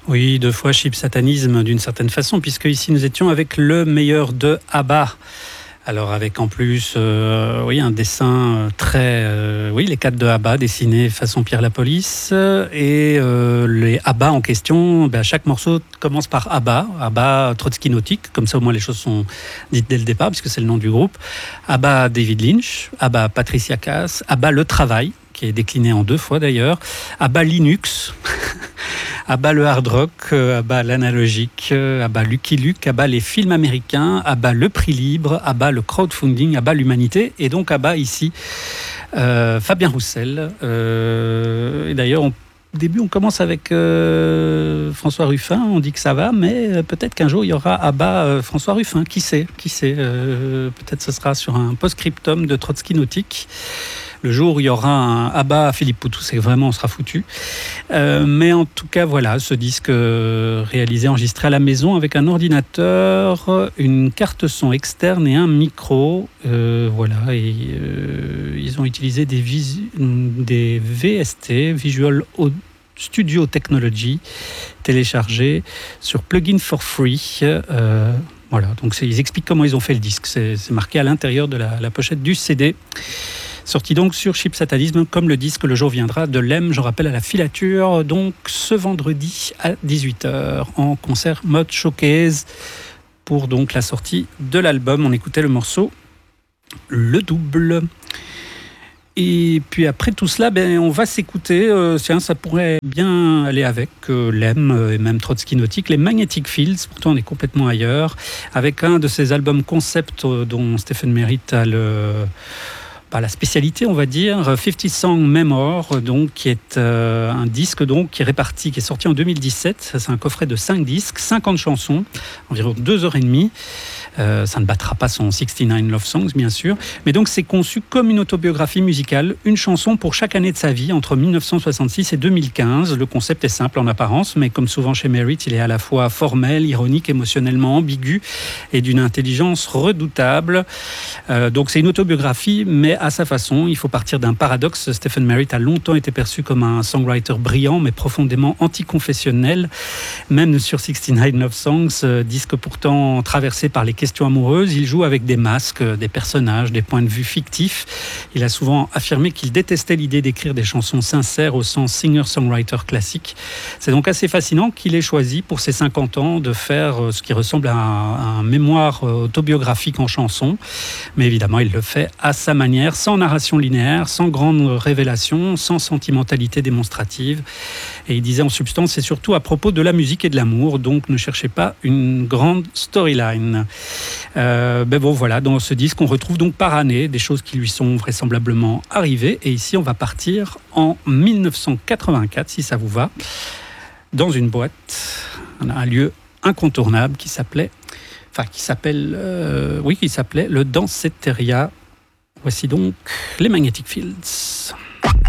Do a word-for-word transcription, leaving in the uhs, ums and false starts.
Oui, deux fois Chip Satanisme d'une certaine façon, puisque ici nous étions avec le meilleur de ABBA. Alors avec en plus euh, oui, un dessin très... Euh, oui, les quatre de ABBA dessinés façon Pierre la Police. Et euh, les ABBA en question, ben, chaque morceau commence par ABBA. ABBA Trotsky Nautique, comme ça au moins les choses sont dites dès le départ, puisque c'est le nom du groupe. ABBA David Lynch, ABBA Patricia Cass, ABBA Le Travail, qui est décliné en deux fois d'ailleurs, ABBA Linux, ABBA le hard rock, ABBA l'analogique, ABBA Lucky Luke, ABBA les films américains, ABBA le prix libre, ABBA le crowdfunding, ABBA l'humanité, et donc ABBA ici, euh, Fabien Roussel. Euh, et d'ailleurs, on Au début, on commence avec euh, François Ruffin, on dit que ça va, mais peut-être qu'un jour, il y aura ABBA euh, François Ruffin, qui sait, qui sait euh, peut-être ce sera sur un post-scriptum de Trotsky Nautique. Le jour où il y aura un ABBA Philippe Poutou, c'est vraiment, on sera foutu. Euh, mais en tout cas, voilà, ce disque euh, réalisé, enregistré à la maison avec un ordinateur, une carte son externe et un micro. Euh, voilà, et euh, ils ont utilisé des, vis- des V S T, Visual Studio Technology, téléchargés sur Plugin for Free. Euh, voilà, donc c'est, ils expliquent comment ils ont fait le disque. C'est, c'est marqué à l'intérieur de la, la pochette du C D. Sorti donc sur Chip Satanisme, comme le disque Le jour viendra de Lem, je rappelle, à la filature, donc ce vendredi à dix-huit heures en concert mode showcase pour donc la sortie de l'album. On écoutait le morceau Le Double. Et puis après tout cela, ben, on va s'écouter, euh, tiens, ça pourrait bien aller avec euh, Lem euh, et même Trotsky Nautique, les Magnetic Fields, pourtant on est complètement ailleurs, avec un de ces albums concept euh, dont Stephen Merritt a le... Bah, la spécialité, on va dire, cinquante Song Memoir, donc, qui est euh, un disque donc, qui est réparti, qui est sorti en deux mille dix-sept. C'est un coffret de cinq disques, cinquante chansons, environ deux heures et demie. Euh, ça ne battra pas son soixante-dix-neuf Love Songs, bien sûr. Mais donc, c'est conçu comme une autobiographie musicale, une chanson pour chaque année de sa vie, entre dix-neuf cent soixante-six et deux mille quinze. Le concept est simple en apparence, mais comme souvent chez Merritt, il est à la fois formel, ironique, émotionnellement ambigu et d'une intelligence redoutable. Euh, donc, c'est une autobiographie, mais à sa façon. Il faut partir d'un paradoxe. Stephen Merritt a longtemps été perçu comme un songwriter brillant, mais profondément anticonfessionnel. Même sur soixante-dix-neuf Love Songs, euh, disque pourtant traversé par les questions amoureuses, il joue avec des masques, des personnages, des points de vue fictifs. Il a souvent affirmé qu'il détestait l'idée d'écrire des chansons sincères au sens singer-songwriter classique. C'est donc assez fascinant qu'il ait choisi pour ses cinquante ans de faire ce qui ressemble à un, à un mémoire autobiographique en chanson. Mais évidemment, il le fait à sa manière, sans narration linéaire, sans grande révélation, sans sentimentalité démonstrative. Et il disait en substance, c'est surtout à propos de la musique et de l'amour, donc ne cherchez pas une grande storyline. Euh, ben bon, voilà, dans ce disque, on retrouve donc par année des choses qui lui sont vraisemblablement arrivées. Et ici, on va partir en dix-neuf cent quatre-vingt-quatre, si ça vous va, dans une boîte, un lieu incontournable qui s'appelait, enfin qui s'appelle, euh, oui, qui s'appelait le Danceteria. Voici donc les Magnetic Fields.